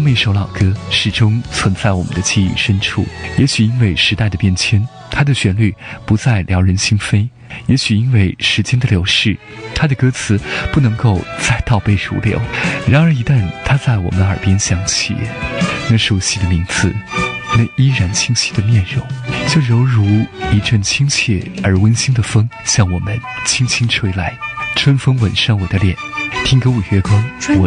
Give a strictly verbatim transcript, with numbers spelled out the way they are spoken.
么一首老歌始终存在我们的记忆深处，也许因为时代的变迁，它的旋律不再撩人心扉，也许因为时间的流逝，它的歌词不能够再倒背如流。然而一旦它在我们耳边响起，那熟悉的名字，那依然清晰的面容，就犹如一阵亲切而温馨的风向我们轻轻吹来。春风吻上我的脸，听歌五月光，我